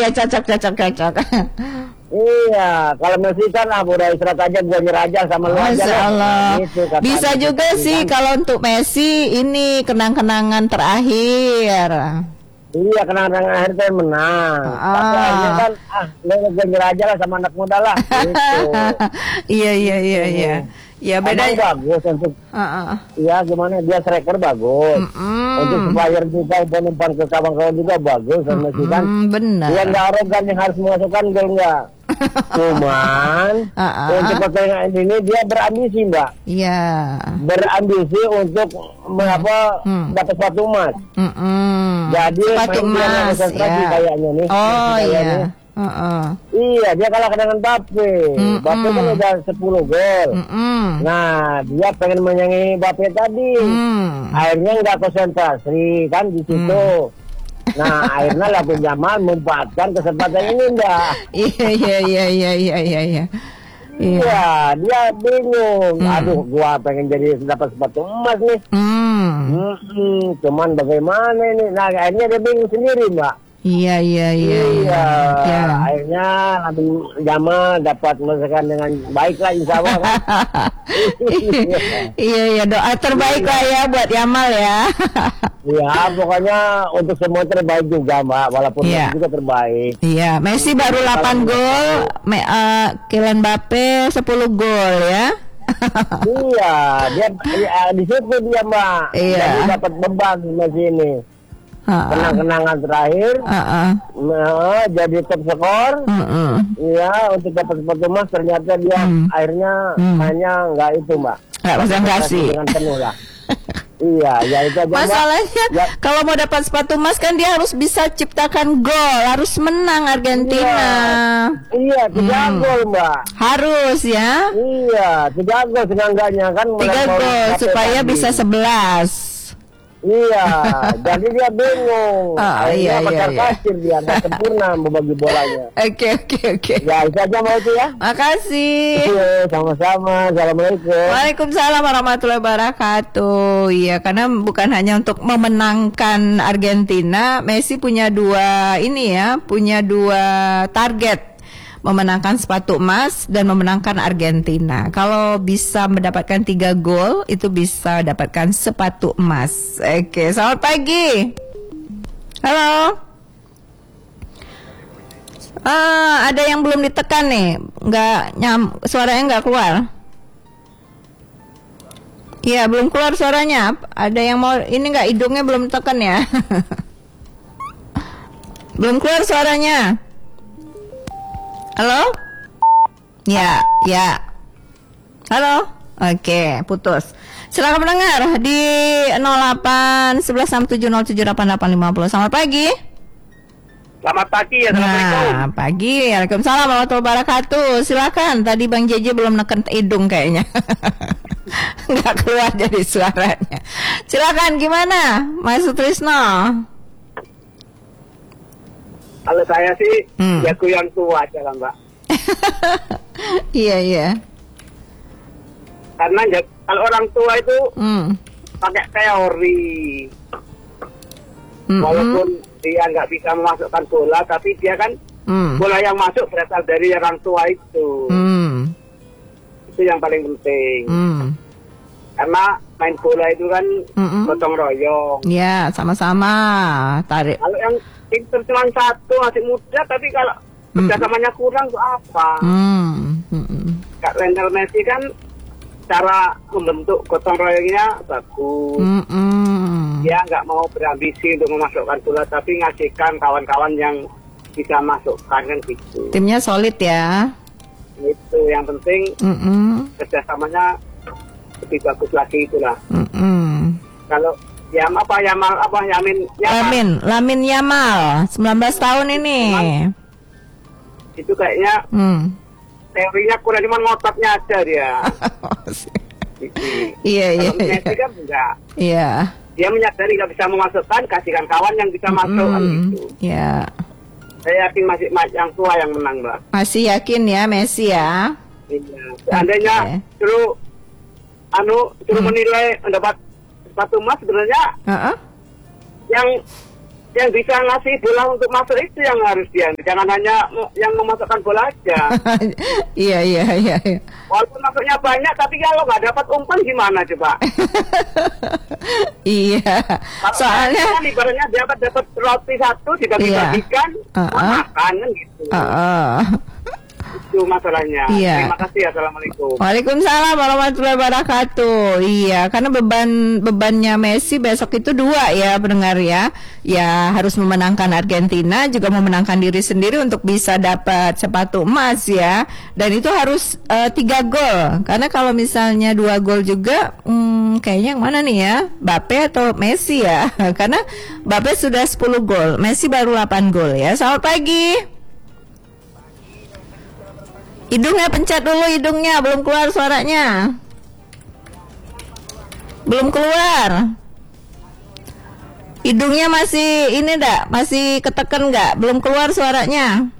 Ya cocok. Iya, kalau Messi kan udah istirahat aja, gua nyerah aja sama lu aja. Masya Allah. Gitu, Bisa juga sih kalau untuk Messi ini kenang-kenangan terakhir. Iya, kenang-kenangan akhir saya menang. Tapi akhirnya kan, lu gua nyerah aja lah sama anak muda lah. Gitu. Iya. Ya bedanya bagus untuk. Iya, gimana dia striker bagus. Untuk supplier juga umpan ke kawan-kawan juga bagus sama Messi kan. Benar. Dia nggak arogan yang harus memasukkan gol nggak. Cuman untuk pertandingan ini dia berambisi, Mbak. Iya. Berambisi untuk dapat sepatu emas. Jadi sepatu emas ya. Kayaknya nih. Oh iya. Iya, dia kalah dengan Mbappe. Mbappe kan udah 10 gol. Nah, dia pengen menyaingi Mbappe tadi. Akhirnya nggak konsentrasi kan di situ. Nah, akhirnya Lamine Yamal memanfaatkan kesempatan ini, Mbak. Iya. Iya, dia bingung. Aduh, gua pengen dapat sepatu emas nih. Cuman bagaimana ini? Nah, akhirnya dia bingung sendiri, Mbak. Iya. Akhirnya Lamine Yamal dapat menyelesaikan dengan baik lah, insya Allah kan. Iya, doa terbaik lah ya buat Yamal ya. Iya, pokoknya untuk semua terbaik juga, Mbak. Walaupun Messi juga terbaik. Iya, Messi baru 8 gol, Kylian Mbappe 10 gol ya. Iya, dia di situ dia, Mbak. Iya. Jadi dapat beban Messi ini. Kenang-kenangan terakhir. Jadi top skor. Iya, untuk dapat sepatu emas ternyata dia akhirnya hanya nggak itu, Mbak. Nggak konsentrasi. Dengan penuh lah. Iya, ya itu aja. Masalahnya kalau mau dapat sepatu emas kan dia harus bisa ciptakan gol, harus menang Argentina. Iya, 3 gol, Mbak. Harus ya. Iya, 3 gol seenggaknya kan. 3 gol supaya bisa 11. Iya, jadi dia bingung. Iya. Kasir dia nggak sempurna membagi bolanya. Oke. Ya, itu aja mau itu ya. Makasih. Iya, sama-sama. Assalamualaikum. Waalaikumsalam warahmatullahi wabarakatuh. Iya, karena bukan hanya untuk memenangkan Argentina, Messi punya dua target. Memenangkan sepatu emas dan memenangkan Argentina. Kalau bisa mendapatkan 3 gol, itu bisa dapatkan sepatu emas. Oke, selamat pagi. Halo. Ada yang belum ditekan nih, suaranya nggak keluar. Iya, belum keluar suaranya. Ada yang mau ini nggak, hidungnya belum tekan ya? Belum keluar suaranya. Halo? Ya. Halo? Oke, putus. Silakan mendengar di 08 1167078850. Selamat pagi. Selamat pagi ya, Assalamualaikum. Nah, pagi. Waalaikumsalam warahmatullahi wabarakatuh. Silakan. Tadi Bang JJ belum neken hidung kayaknya. Nggak keluar jadi suaranya. Silakan, gimana Mas Sutrisno? Kalau saya sih jago yang tua aja lah, Mbak. Iya. Karena kalau orang tua itu pakai teori. Walaupun dia nggak bisa memasukkan bola, tapi dia kan bola yang masuk berasal dari orang tua itu. Itu yang paling penting. Karena main bola itu kan gotong royong. Ya, sama-sama. Tarik. Kalau yang pinter cuma satu, masih muda, tapi kalau kerjasamanya kurang tuh apa? Kak Lionel Messi kan cara membentuk gotong royongnya bagus. Dia nggak mau berambisi untuk memasukkan bola, tapi ngasihkan kawan-kawan yang bisa masukkan kan gitu. Timnya solid ya. Itu yang penting. Kerjasamanya lebih bagus lagi itulah. Kalau Lamine Yamal 19 tahun ini. Itu kayaknya teorinya kurang, cuma ngototnya aja dia. Iya. Messi kan enggak. Iya. Dia menyadari nggak bisa memasukkan, kasihkan kawan yang bisa masuk kan gitu. Iya. Saya yakin masih yang tua yang menang, Mbak. Masih yakin ya Messi ya? Iya. Seandainya suruh menilai mendapat sepatu emas sebenarnya yang yang bisa ngasih bola untuk masuk itu yang harus dia, jangan hanya yang memasukkan bola aja. Iya. Walaupun masuknya banyak, tapi kalau nggak dapat umpan gimana coba? Iya. Soalnya kan ibaratnya dapat roti satu dibagi-bagikan, makan kan gitu. Itu masalahnya. Iya. Terima kasih. Assalamualaikum. Waalaikumsalam warahmatullahi wabarakatuh. Iya, karena bebannya Messi besok itu 2 ya pendengar ya. Ya harus memenangkan Argentina, juga memenangkan diri sendiri untuk bisa dapat sepatu emas ya. Dan itu harus 3 gol. Karena kalau misalnya 2 gol juga, kayaknya yang mana nih ya? Mbappe atau Messi ya? Karena Mbappe sudah 10 gol, Messi baru 8 gol ya. Selamat pagi. Hidungnya pencet dulu, hidungnya belum keluar suaranya. Belum keluar. Hidungnya masih ini enggak? Masih ketekan enggak? Belum keluar suaranya.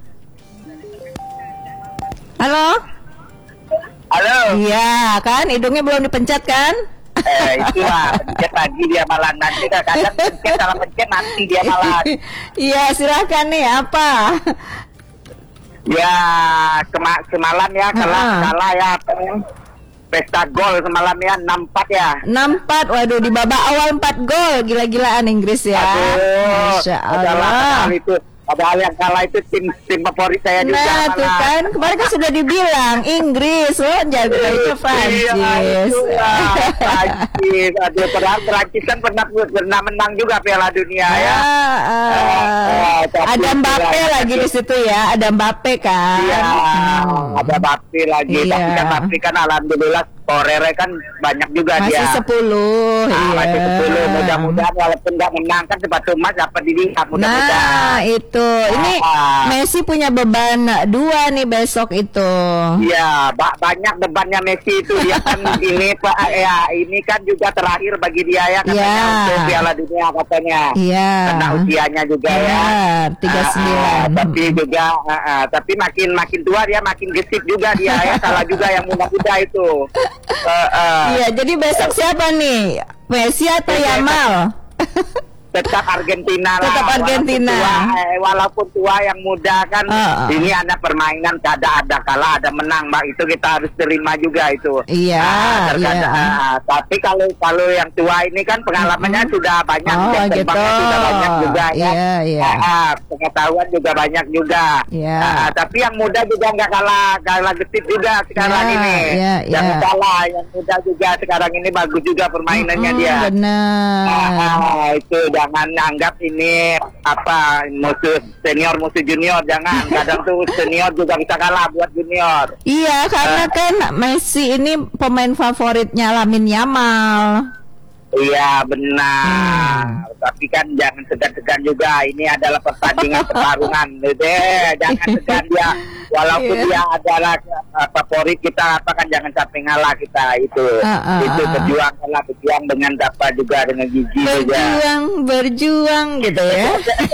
Halo? Halo. Iya, kan hidungnya belum dipencet kan? Itulah pencet lagi dia malah nanti kadang pencet salah pencet nanti dia malah. Iya, silakan nih apa? Ya semalam ya kalah ya pesta gol semalam ya 6-4 ya. 6-4, waduh di babak awal 4 gol, gila-gilaan Inggris ya. Masya Allah. Padahal yang kalah itu tim favorit saya juga. Nah tuh kan, kemarin kan sudah dibilang Inggris loh, jago itu Prancis. Prancis, aduh Prancis kan pernah menang juga Piala Dunia ya. Ada Mbappe lagi di situ ya, ada Mbappe kan. Iya, ada Mbappe lagi. Tapi kan Mbappe kan alhamdulillah skorernya kan banyak juga masih dia. 10. Masih 10. Mudah-mudahan walaupun nggak menang kan sepatu emas dapat dilihat mudah-mudahan. Nah itu, ini Messi punya beban 2 nih besok itu. Iya, banyak bebannya Messi itu dia kan ini Pak ya, ini kan juga terakhir bagi dia ya katanya untuk Piala Dunia katanya. Iya. Karena usianya juga ya. 39. Tapi juga tapi makin tua dia makin gesit juga dia ya, salah juga yang muda-muda itu. Iya, jadi besok siapa nih? Messi atau Yamal? Tetap Argentina lah. Tetap Argentina. Walaupun tua yang muda kan ini ada permainan, ada kalah, ada menang, Mbak. Itu kita harus terima juga itu. Iya. Tapi kalau yang tua ini kan pengalamannya sudah banyak, gitu. Sudah banyak juga ya. Iya. Pengetahuan juga banyak juga. Iya. Tapi yang muda juga nggak kalah gesit juga sekarang ini. Yang kalah, yang muda juga sekarang ini bagus juga permainannya dia. Benar. Itu jangan anggap ini musuh senior musuh junior, jangan. Kadang tuh senior juga bisa kalah buat junior. Iya, karena kan Messi ini pemain favoritnya Lamine Yamal. Iya benar. Tapi kan jangan segan-segan juga. Ini adalah pertandingan pertarungan. Jangan segan dia. Walaupun dia adalah favorit kita, kan jangan sampai ngalah kita itu. Itu berjuang dengan juga dengan gigi berjuang gitu ya.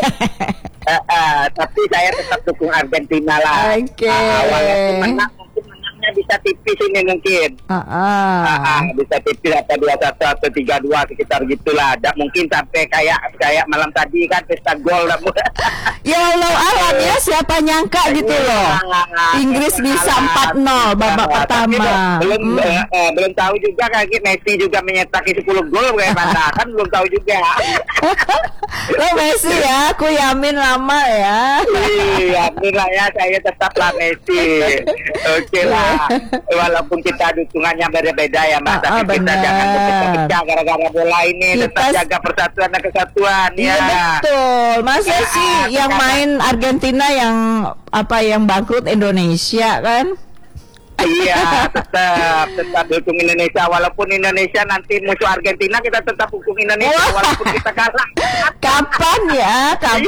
Tapi saya tetap dukung Argentina lah. Walaupun menangnya bisa tipis ini mungkin. Bisa tipis apa 2-1 atau 3-2 sekitar gitulah. Mungkin sampai kayak malam tadi kan pesta gol. Ya Allah alam ya, siapa nyangka gitu loh. Inggris bisa 4-0 babak pertama. Belum tahu juga kayak Messi juga menyetaki 10 gol bagaimana kan belum tahu juga. Lo Messi ya, aku yamin lama ya. Iya, yamin lah ya, saya tetaplah Messi. Oke lah. Walaupun kita dukungannya beda-beda ya Mbak, tapi kita jangan pecah gara-gara bola ini. Tetap jaga persatuan dan kesatuan. Iya betul. Masa sih yang main Argentina yang bangkrut Indonesia kan? Iya, tetap dukung Indonesia. Walaupun Indonesia nanti musuh Argentina, kita tetap dukung Indonesia walaupun kita kalah. Kapan ya?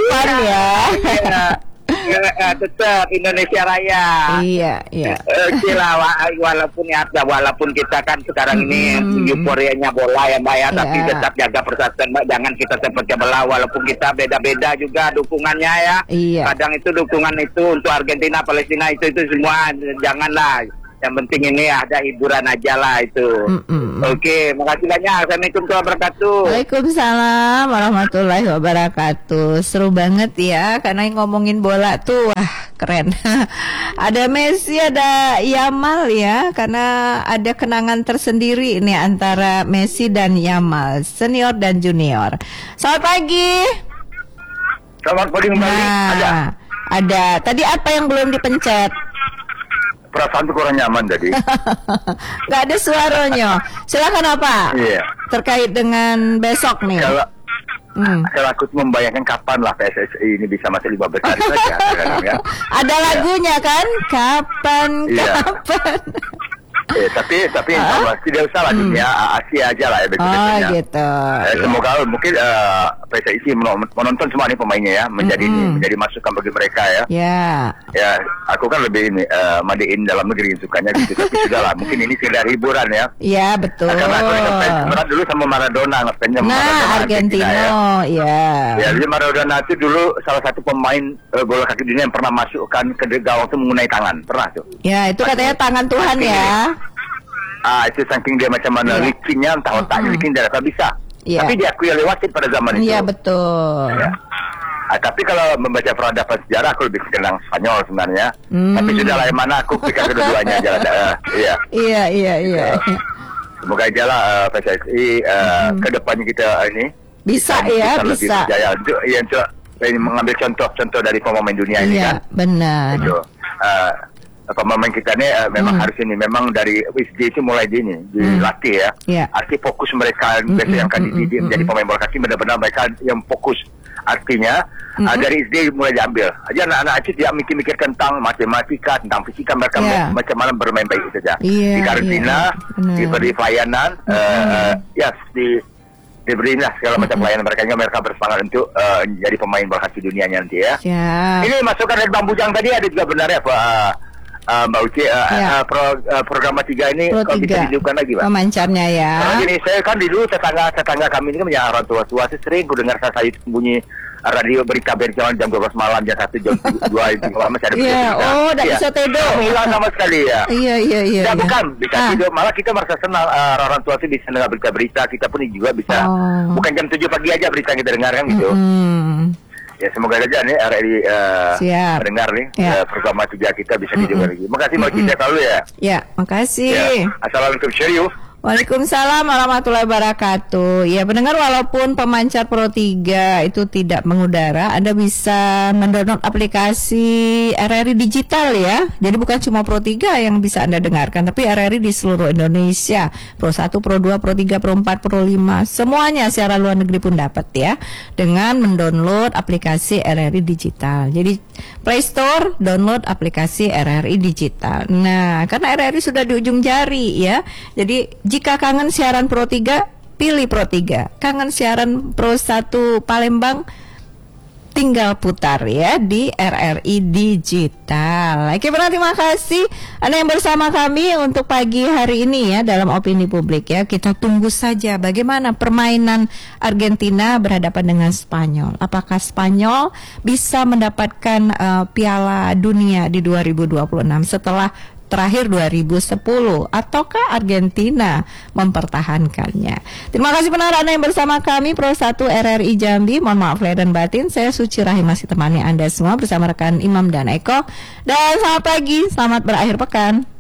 Tetap Indonesia Raya. Iya. Oke lah, walaupun kita kan sekarang ini euforianya bola ya Mbak ya, tapi tetap jaga persatuan Mbak. Jangan kita seperti belah, walaupun kita beda-beda juga dukungannya ya. Iya. Kadang itu dukungan itu untuk Argentina, Palestina itu semua janganlah. Yang penting ini ada hiburan aja lah itu. Oke, makasih banyak. Assalamualaikum warahmatullahi wabarakatuh. Waalaikumsalam warahmatullahi wabarakatuh. Seru banget ya, karena ngomongin bola tuh wah keren. Ada Messi, ada Yamal ya, karena ada kenangan tersendiri ini antara Messi dan Yamal, senior dan junior. Selamat pagi. Selamat pagi kembali. Ada. Tadi apa yang belum dipencet? Perasaan tuh kurang nyaman tadi. Gak ada suaranya. Silakan apa? Iya. Terkait dengan besok nih. Kalau aku membayangkan kapan lah PSSI ini bisa masuk 15 hari saja. Ya. Ada lagunya kan? Kapan? Tapi tidak usah lah dunia Asia aja lah ya biasanya. Gitu. Semoga mungkin PSSI menonton semua nih pemainnya ya, menjadi masukan bagi mereka ya. Ya, aku kan lebih mandiin dalam negeri sukanya gitu, tapi sudah lah, mungkin ini sekedar hiburan ya. Iya betul. Karena aku ngefans dulu sama Maradona, ngefans sama Maradona Argentina ya. Ya, jadi Maradona itu dulu salah satu pemain bola kaki dunia yang pernah masukkan ke gawang itu menggunakan tangan, pernah tuh. Ya, itu katanya tangan Tuhan ya. Itu saking dia macam mana licinnya, entah otaknya licin dia tak bisa. Tapi diakui oleh wasit pada zaman itu. Iya betul. Ya. Tapi kalau membaca peradaban sejarah aku lebih kenal Spanyol sebenarnya. Tapi sudahlah, yang mana aku pikir kedua-duanya aja lah. Iya. Semoga aja lah PSSI kedepannya kita ini bisa berjaya untuk mengambil contoh dari pemain dunia ini kan. Benar. Itu. Pemain kita ini memang harus ini, memang dari SD itu mulai dilatih ya. Arti fokus mereka biasa yang akan dididik menjadi pemain bola kaki, benar-benar mereka yang fokus. Artinya dari SD mulai diambil. Aja anak-anak kecil tidak mikir tentang matematika, tentang fisika, mereka macam mana bermain baik saja. Di karantina, diberi pelayanan, diberilah segala macam pelayanan mereka bersemangat untuk jadi pemain bola kaki dunianya nanti ya. Ini masukan dari Bang Bujang tadi ada juga benar ya Pak Mbak Uci, program 3 ini kalau bisa dihidupkan lagi Pak. Pemancarnya ya. Kalau gini, saya kan dulu tetangga kami ini kan punya orang tua sering ku dengar saya bunyi radio berita jam 12 malam, jam 1, jam 2 itu masih ada berita. Tidak bisa tidur. Hilang sama sekali ya. Iya. Bukan bisa tidur, malah kita merasa senang orang tua itu bisa dengar berita-berita, kita pun juga bisa. Bukan jam 7 pagi aja berita kita dengar kan gitu. Ya semoga saja nih RRI mendengar nih program 3 kita bisa didengar lagi. Makasih Mbak Cita selalu ya. Ya, makasih. Assalamualaikum Syariu. Waalaikumsalam warahmatullahi wabarakatuh. Ya pendengar, walaupun pemancar Pro 3 itu tidak mengudara, Anda bisa mendownload aplikasi RRI digital ya. Jadi bukan cuma Pro 3 yang bisa Anda dengarkan, tapi RRI di seluruh Indonesia. Pro 1, Pro 2, Pro 3, Pro 4, Pro 5, semuanya secara luar negeri pun dapat ya, dengan mendownload aplikasi RRI digital. Jadi Play Store, download aplikasi RRI digital. Nah, karena RRI sudah di ujung jari ya. Jadi jika kangen siaran Pro 3, pilih Pro 3. Kangen siaran Pro 1 Palembang, tinggal putar ya di RRI Digital. Oke, terima kasih Anda yang bersama kami untuk pagi hari ini ya dalam Opini Publik ya. Kita tunggu saja bagaimana permainan Argentina berhadapan dengan Spanyol. Apakah Spanyol bisa mendapatkan Piala Dunia di 2026 setelah terakhir 2010, ataukah Argentina mempertahankannya? Terima kasih pendengar Anda yang bersama kami Pro 1 RRI Jambi. Mohon maaf lahir dan batin. Saya Suci Rahim masih temani Anda semua bersama rekan Imam dan Eko. Dan selamat pagi, selamat berakhir pekan.